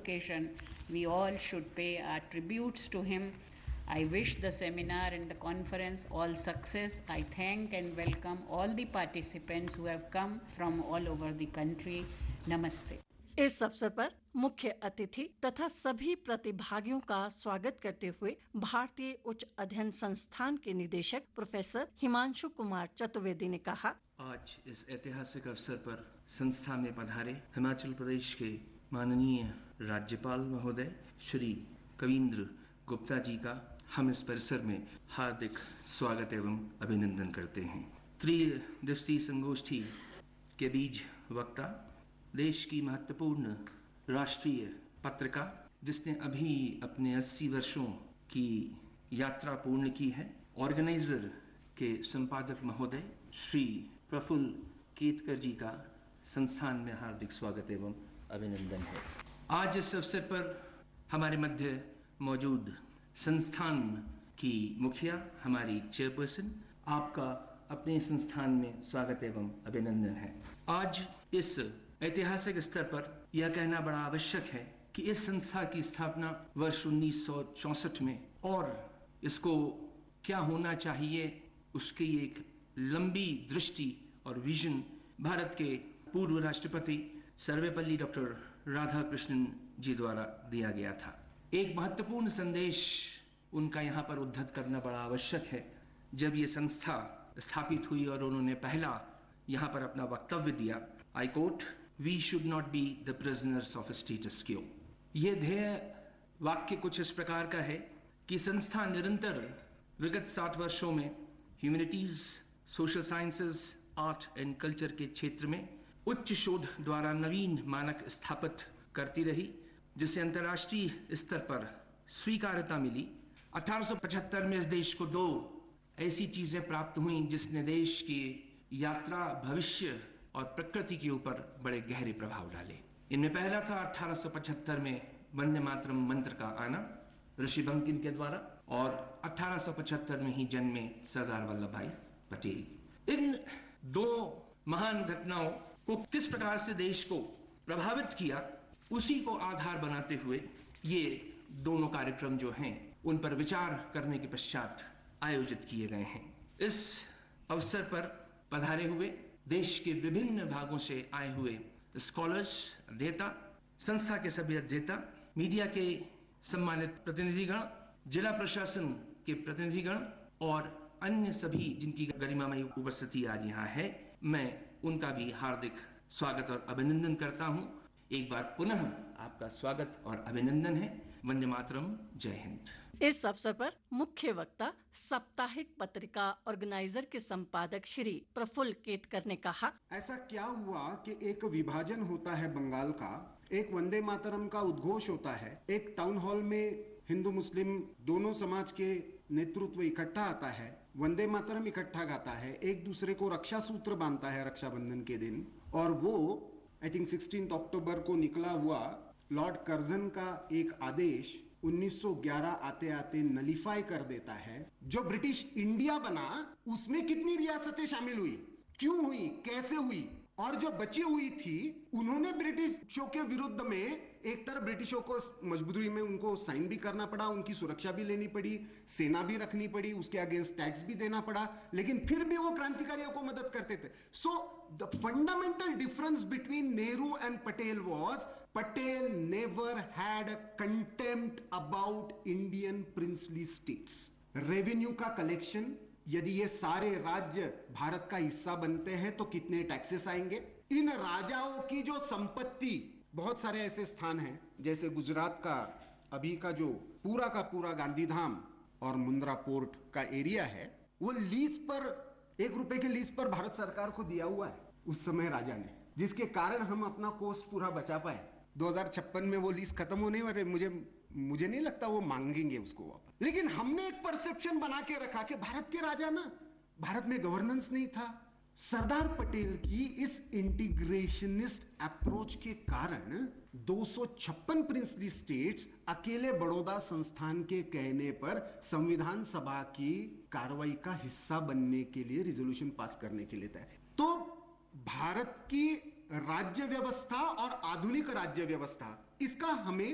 occasion, we all should pay our tributes to him. I wish the seminar and the conference all success. I thank and welcome all the participants who have come from all over the country. Namaste. इस अवसर पर मुख्य अतिथि तथा सभी प्रतिभागियों का स्वागत करते हुए भारतीय उच्च अध्ययन संस्थान के निदेशक प्रोफेसर हिमांशु कुमार चतुर्वेदी ने कहा, आज इस ऐतिहासिक अवसर पर संस्था में पधारे हिमाचल प्रदेश के माननीय राज्यपाल महोदय श्री कविंद्र गुप्ता जी का हम इस परिसर में हार्दिक स्वागत एवं अभिनंदन करते हैं। त्रिदिवसीय संगोष्ठी के बीज वक्ता, देश की महत्वपूर्ण राष्ट्रीय पत्रिका जिसने अभी अपने 80 वर्षों की यात्रा पूर्ण की है, ऑर्गेनाइजर के संपादक महोदय श्री प्रफुल्ल केतकर जी का संस्थान में हार्दिक स्वागत एवं अभिनंदन है। आज इस अवसर पर हमारे मध्य मौजूद संस्थान की मुखिया, हमारी चेयरपर्सन, आपका अपने संस्थान में स्वागत एवं अभिनंदन है। आज इस ऐतिहासिक स्तर पर यह कहना बड़ा आवश्यक है कि इस संस्था की स्थापना वर्ष 1964 में और इसको क्या होना चाहिए उसकी एक लंबी दृष्टि और विजन भारत के पूर्व राष्ट्रपति सर्वपल्ली डॉक्टर राधाकृष्णन जी द्वारा दिया गया था। एक महत्वपूर्ण संदेश उनका यहाँ पर उद्धृत करना बड़ा आवश्यक है। जब ये संस्था स्थापित हुई और उन्होंने पहला यहाँ पर अपना वक्तव्य दिया, I quote, we should not be the prisoners of status क्वो। ये ध्येय वाक्य कुछ इस प्रकार का है कि संस्था निरंतर विगत 60 वर्षों में humanities, social sciences, art and culture के क्षेत्र में उच्च शोध द्वारा नवीन मानक स्थापित करती रही, जिसे अंतर्राष्ट्रीय स्तर पर स्वीकार्यता मिली। 1875 में इस देश को 2 ऐसी चीजें प्राप्त हुई जिसने देश की यात्रा, भविष्य और प्रकृति के ऊपर बड़े गहरे प्रभाव डाले। इनमें पहला था 1875 में वंदे मातरम मंत्र का आना ऋषि बंकिम के द्वारा, और 1875 में ही जन्मे सरदार वल्लभ भाई पटेल। इन 2 महान घटनाओं को किस प्रकार से देश को प्रभावित किया, उसी को आधार बनाते हुए ये दोनों कार्यक्रम जो हैं उन पर विचार करने के पश्चात आयोजित किए गए हैं। इस अवसर पर पधारे हुए देश के विभिन्न भागों से आए हुए स्कॉलर्स, अध्येता, संस्था के सभी अध्येता, मीडिया के सम्मानित प्रतिनिधिगण, जिला प्रशासन के प्रतिनिधिगण और अन्य सभी जिनकी गरिमामयी उपस्थिति आज यहाँ है, मैं उनका भी हार्दिक स्वागत और अभिनंदन करता हूँ। एक बार पुनः आपका स्वागत और अभिनंदन है। वंदे मातरम, जय हिंद। इस अवसर पर मुख्य वक्ता, साप्ताहिक पत्रिका ऑर्गेनाइजर के संपादक श्री प्रफुल्ल केतकर ने कहा, ऐसा क्या हुआ कि एक विभाजन होता है बंगाल का, एक वंदे मातरम का उद्घोष होता है, एक टाउन हॉल में हिंदू मुस्लिम दोनों समाज के नेतृत्व इकट्ठा आता है, वंदे मातरम इकट्ठा गाता है, एक दूसरे को रक्षा सूत्र बांधता है रक्षाबंधन के दिन, और वो आई थिंक 16 अक्टूबर को निकला हुआ लॉर्ड कर्जन का एक आदेश 1911 आते आते नलीफाई कर देता है। जो ब्रिटिश इंडिया बना उसमें कितनी रियासतें शामिल हुई, क्यों हुई, कैसे हुई, और जो बची हुई थी उन्होंने ब्रिटिशों के विरुद्ध में एक तरफ ब्रिटिशों को मजबूरी में उनको साइन भी करना पड़ा, उनकी सुरक्षा भी लेनी पड़ी, सेना भी रखनी पड़ी, उसके अगेंस्ट टैक्स भी देना पड़ा, लेकिन फिर भी वो क्रांतिकारियों को मदद करते थे। So the fundamental difference between Nehru and Patel was Patel never had a contempt about Indian princely states. Revenue का कलेक्शन, यदि ये सारे राज्य भारत का हिस्सा बनते हैं तो कितने टैक्सेस आएंगे। इन राजाओं की जो संपत्ति, बहुत सारे ऐसे स्थान हैं जैसे गुजरात का अभी का जो पूरा गांधीधाम और मुंद्रा पोर्ट का एरिया है, वो लीज पर ₹1 के लीज पर भारत सरकार को दिया हुआ है उस समय राजा ने, जिसके कारण हम अपना कोर्स पूरा बचा पाए। 2056 में वो लीज खत्म होने वाले, मुझे नहीं लगता वो मांगेंगे उसको वापस। लेकिन हमने एक परसेप्शन बना के रखा कि भारत के राजा ना, भारत में गवर्नेंस नहीं था। सरदार पटेल की इस इंटीग्रेशनिस्ट अप्रोच के कारण 256 प्रिंसली स्टेट्स अकेले बड़ौदा संस्थान के कहने पर संविधान सभा की कार्रवाई का हिस्सा बनने के लिए रिजोल्यूशन पास करने के लिए तय। तो भारत की राज्य व्यवस्था और आधुनिक राज्य व्यवस्था, इसका हमें